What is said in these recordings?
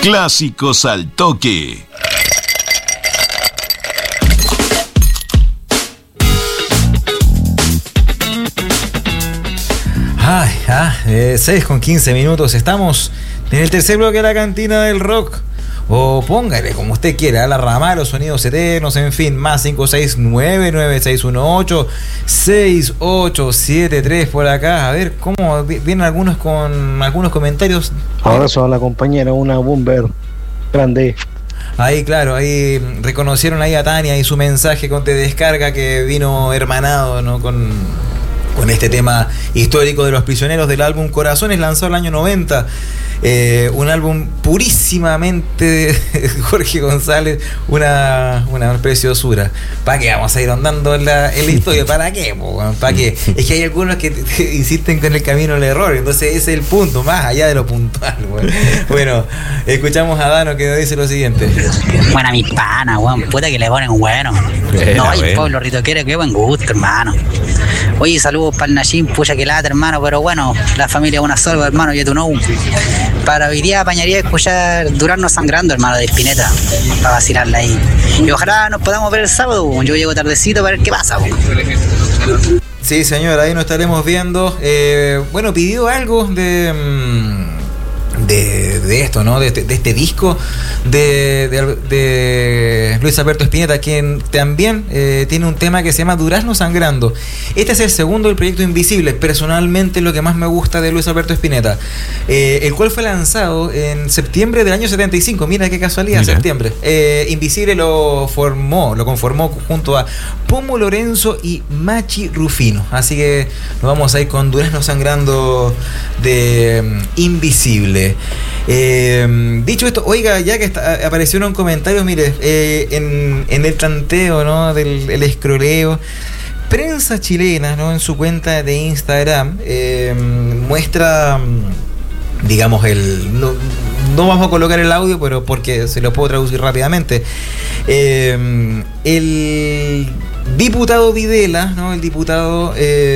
Clásicos al Toque. Ay, 6:15. Estamos en el tercer bloque de la cantina del rock. O póngale como usted quiera, la rama de los sonidos eternos, en fin, más 569-9618-6873 por acá. A ver, ¿cómo vienen algunos con algunos comentarios? Abrazo a la compañera, una bomber grande. Ahí, claro, ahí reconocieron ahí a Tania y su mensaje de descarga que vino hermanado, ¿no? con este tema histórico de Los Prisioneros del álbum Corazones, lanzado el año 90. Un álbum purísimamente de Jorge González, una preciosura. ¿Para qué vamos a ir andando en la historia? ¿Para qué? ¿Para qué? Es que hay algunos que insisten con el camino del error, entonces ese es el punto, más allá de lo puntual. Bueno, escuchamos a Dano que nos dice lo siguiente. Buena mi pana, weón, puta que le ponen bueno. No, el pueblo ritoquero, qué buen gusto, hermano. Oye, saludos para el Nachín, pucha que lata, hermano, pero bueno, la familia es una sola, hermano, y tú no. Para hoy día apañaría escuchar Durazno Sangrando, hermano, de Spinetta, para vacilarla ahí. Y ojalá nos podamos ver el sábado, yo llego tardecito para ver qué pasa. Sí, señor, ahí nos estaremos viendo. Bueno, pidió algo de esto, ¿no? De este disco de Luis Alberto Spinetta, quien también tiene un tema que se llama Durazno Sangrando. Este es el segundo del proyecto Invisible, personalmente lo que más me gusta de Luis Alberto Spinetta, el cual fue lanzado en septiembre del año 75. Mira qué casualidad, mira. Septiembre. Invisible lo conformó junto a Pomo Lorenzo y Machi Rufino. Así que nos vamos a ir con Durazno Sangrando de Invisible. Dicho esto, oiga, ya que aparecieron comentarios, mire, en el tanteo, ¿no? del escroleo, Prensa Chilena, ¿no? En su cuenta de Instagram muestra, digamos, no vamos a colocar el audio, pero porque se lo puedo traducir rápidamente. El diputado Videla, ¿no? El diputado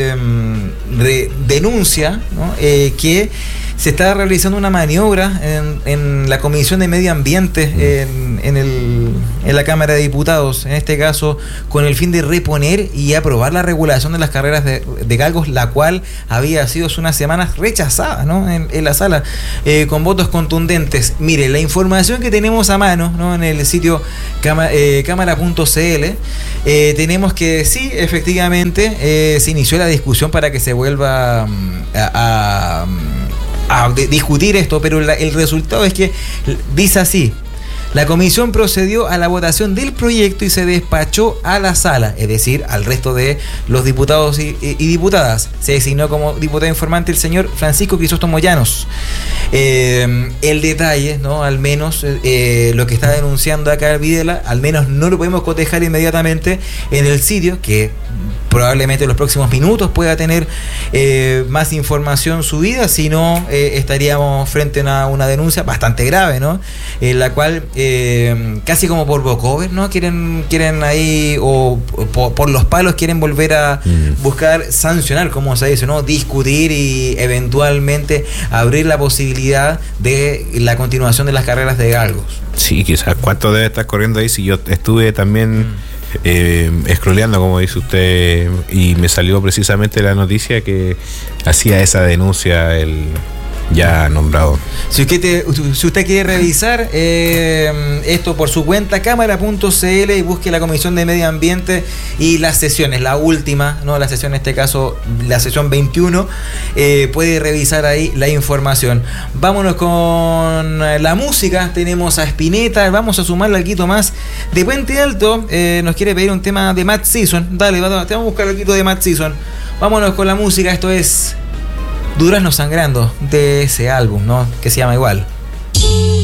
denuncia, ¿no? Que se está realizando una maniobra en la Comisión de Medio Ambiente en la Cámara de Diputados, en este caso con el fin de reponer y aprobar la regulación de las carreras de galgos, la cual había sido hace unas semanas rechazada, ¿no? en la sala con votos contundentes. Mire, la información que tenemos a mano, ¿no? En el sitio cámara.cl, tenemos que sí, efectivamente se inició la discusión para que se vuelva a discutir esto, pero el resultado es que dice así: la comisión procedió a la votación del proyecto y se despachó a la sala, es decir, al resto de los diputados y diputadas. Se designó como diputado informante el señor Francisco Crisóstomo Llanos. El detalle, ¿no? Al menos lo que está denunciando acá Videla, al menos no lo podemos cotejar inmediatamente en el sitio, que probablemente en los próximos minutos pueda tener más información subida, si no estaríamos frente a una denuncia bastante grave, ¿no? En la cual casi como por walkover, ¿no? Quieren ahí, o por los palos quieren volver a buscar sancionar, como se dice, ¿no? Discutir y eventualmente abrir la posibilidad de la continuación de las carreras de galgos. Sí, quizás cuánto debe estar corriendo ahí. Si yo estuve también scrolleando, como dice usted, y me salió precisamente la noticia que hacía esa denuncia el ya nombrado. Si usted quiere revisar esto por su cuenta, cámara.cl, y busque la Comisión de Medio Ambiente y las sesiones, la última, no la sesión en este caso, la sesión 21, puede revisar ahí la información. Vámonos con la música. Tenemos a Spinetta, vamos a sumarle algo más de Puente Alto. Nos quiere pedir un tema de Mad Season. Dale, te vamos a buscar algo de Mad Season. Vámonos con la música. Esto es Durazno Sangrando, de ese álbum, ¿no? Que se llama igual.